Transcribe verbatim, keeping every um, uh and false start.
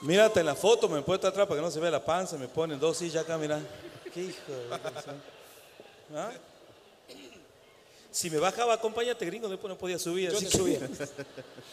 Mírate en la foto, me he puesto atrás para que no se vea la panza, me ponen dos sillas acá, mira. Qué hijo de... ¿Ah? Si me bajaba, acompáñate, gringo, después no podía subir. Yo así te que- subía.